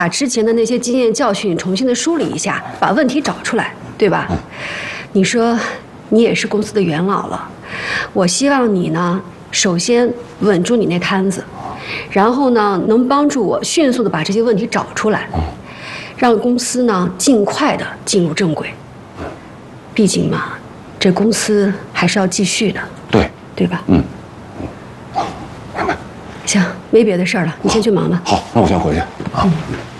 把之前的那些经验教训重新的梳理一下，把问题找出来，对吧？你说你也是公司的元老了，我希望你呢，首先稳住你那摊子，然后呢，能帮助我迅速的把这些问题找出来，让公司呢尽快的进入正轨。毕竟嘛，这公司还是要继续的，对吧？ 好，明白。 行，没别的事儿了，你先去忙吧。 好，那我先回去。好。